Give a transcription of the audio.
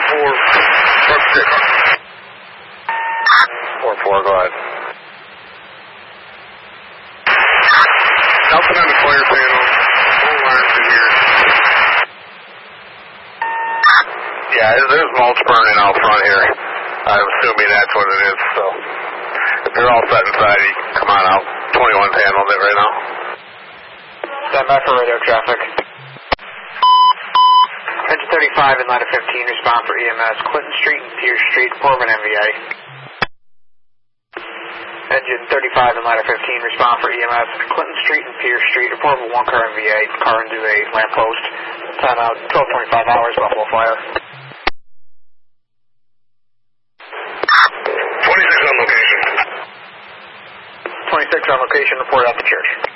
4-4, go ahead. Nothing on the fire panel. No alarms in here. Yeah, there's mulch burning out front here. I'm assuming that's what it is, so if you're all set inside, you can come on out. 21 handles it right now. Stand by for radio traffic. Engine 35 and ladder 15, respond for EMS, Clinton Street and Pierce Street, report an MVA. Engine 35 and ladder 15, respond for EMS, Clinton Street and Pierce Street, report of one car MVA, car into a lamppost. Time out 12:25 hours, Buffalo Fire. 26 on location. 26 on location, report out to church.